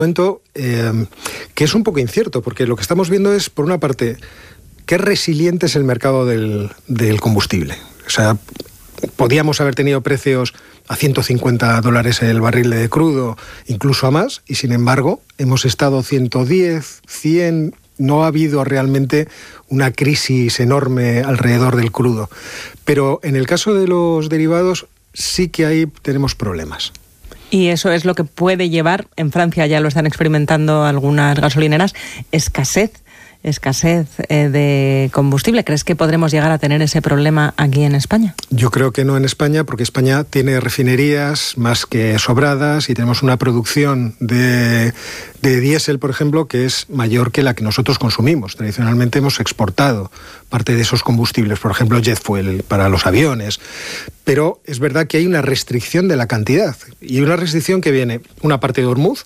momento que es un poco incierto, porque lo que estamos viendo es, por una parte, qué resiliente es el mercado del combustible. O sea, podíamos haber tenido precios a $150 el barril de crudo, incluso a más, y sin embargo hemos estado 110, 100... No ha habido realmente una crisis enorme alrededor del crudo. Pero en el caso de los derivados sí que ahí tenemos problemas. Y eso es lo que puede llevar, en Francia ya lo están experimentando algunas gasolineras, escasez de combustible. ¿Crees que podremos llegar a tener ese problema aquí en España? Yo creo que no en España, porque España tiene refinerías más que sobradas y tenemos una producción de diésel, por ejemplo, que es mayor que la que nosotros consumimos. Tradicionalmente hemos exportado parte de esos combustibles, por ejemplo, jet fuel para los aviones. Pero es verdad que hay una restricción de la cantidad, y una restricción que viene, una parte de Hormuz.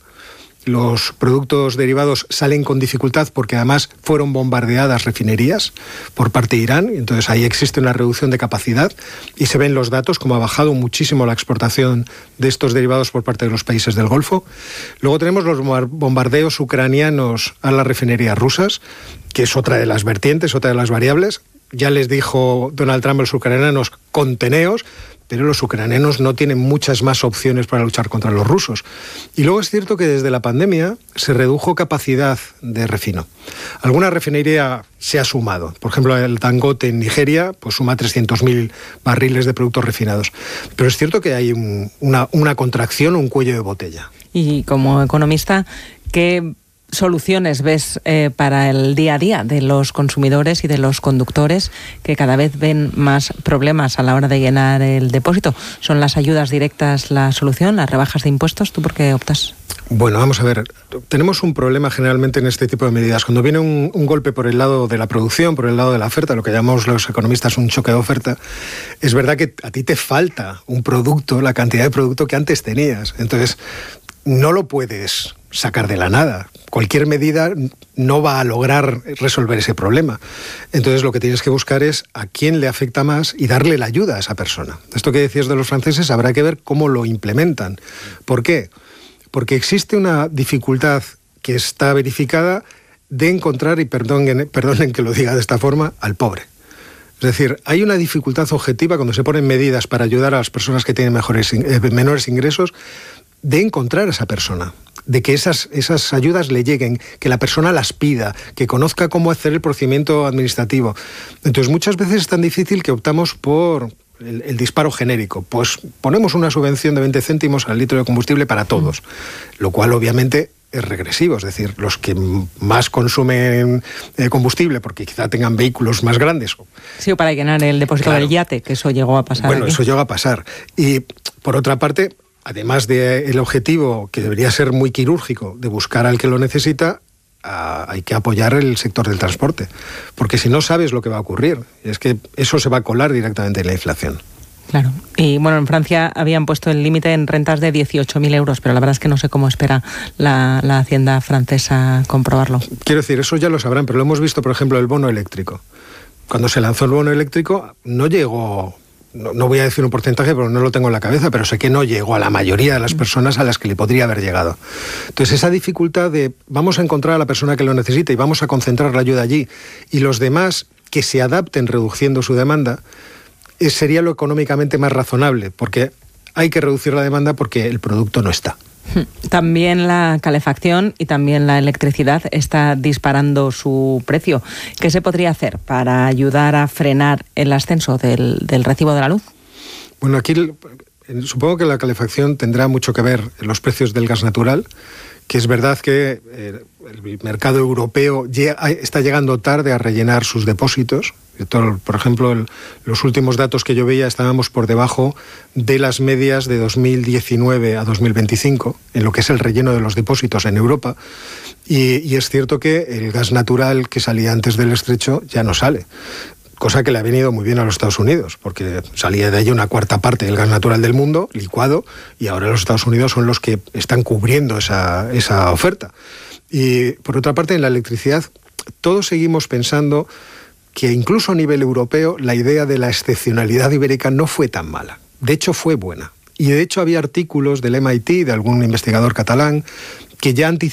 Los productos derivados salen con dificultad porque además fueron bombardeadas refinerías por parte de Irán, entonces ahí existe una reducción de capacidad y se ven los datos como ha bajado muchísimo la exportación de estos derivados por parte de los países del Golfo. Luego tenemos los bombardeos ucranianos a las refinerías rusas, que es otra de las vertientes, otra de las variables. Ya les dijo Donald Trump a los ucranianos, conteneos, pero los ucranianos no tienen muchas más opciones para luchar contra los rusos. Y luego es cierto que desde la pandemia se redujo capacidad de refino. Alguna refinería se ha sumado. Por ejemplo, el Dangote en Nigeria pues suma 300.000 barriles de productos refinados. Pero es cierto que hay una contracción, un cuello de botella. Y como economista, ¿qué soluciones ves para el día a día de los consumidores y de los conductores que cada vez ven más problemas a la hora de llenar el depósito? ¿Son las ayudas directas la solución, las rebajas de impuestos? ¿Tú por qué optas? Bueno, vamos a ver, tenemos un problema generalmente en este tipo de medidas. Cuando viene un golpe por el lado de la producción, por el lado de la oferta, lo que llamamos los economistas un choque de oferta, es verdad que a ti te falta un producto, la cantidad de producto que antes tenías. Entonces, no lo puedes sacar de la nada. Cualquier medida no va a lograr resolver ese problema. Entonces lo que tienes que buscar es a quién le afecta más y darle la ayuda a esa persona. Esto que decías de los franceses habrá que ver cómo lo implementan. ¿Por qué? Porque existe una dificultad que está verificada de encontrar, y perdonen que lo diga de esta forma, al pobre. Es decir, hay una dificultad objetiva cuando se ponen medidas para ayudar a las personas que tienen menores ingresos, de encontrar a esa persona, de que esas ayudas le lleguen, que la persona las pida, que conozca cómo hacer el procedimiento administrativo. Entonces, muchas veces es tan difícil que optamos por el disparo genérico. Pues ponemos una subvención de 20 céntimos al litro de combustible para todos, lo cual obviamente es regresivo, es decir, los que más consumen combustible, porque quizá tengan vehículos más grandes. Sí, o para llenar el depósito del yate, que eso llegó a pasar. Bueno, aquí. Eso llega a pasar. Y por otra parte, además del objetivo, que debería ser muy quirúrgico, de buscar al que lo necesita, hay que apoyar el sector del transporte. Porque si no sabes lo que va a ocurrir, es que eso se va a colar directamente en la inflación. Claro. Y bueno, en Francia habían puesto el límite en rentas de 18.000 euros, pero la verdad es que no sé cómo espera la Hacienda francesa comprobarlo. Quiero decir, eso ya lo sabrán, pero lo hemos visto, por ejemplo, el bono eléctrico. Cuando se lanzó el bono eléctrico, no llegó... No voy a decir un porcentaje porque no lo tengo en la cabeza, pero sé que no llegó a la mayoría de las personas a las que le podría haber llegado. Entonces, esa dificultad de vamos a encontrar a la persona que lo necesita y vamos a concentrar la ayuda allí, y los demás que se adapten reduciendo su demanda, sería lo económicamente más razonable, porque hay que reducir la demanda porque el producto no está. También la calefacción y también la electricidad está disparando su precio. ¿Qué se podría hacer para ayudar a frenar el ascenso del recibo de la luz? Bueno, aquí supongo que la calefacción tendrá mucho que ver en los precios del gas natural, que es verdad que el mercado europeo está llegando tarde a rellenar sus depósitos. Por ejemplo, los últimos datos que yo veía estábamos por debajo de las medias de 2019 a 2025, en lo que es el relleno de los depósitos en Europa. Y es cierto que el gas natural que salía antes del estrecho ya no sale. Cosa que le ha venido muy bien a los Estados Unidos, porque salía de ahí una cuarta parte del gas natural del mundo, licuado, y ahora los Estados Unidos son los que están cubriendo esa oferta. Y por otra parte, en la electricidad, todos seguimos pensando que incluso a nivel europeo la idea de la excepcionalidad ibérica no fue tan mala. De hecho, fue buena. Y de hecho había artículos del MIT, de algún investigador catalán, que ya anticipaban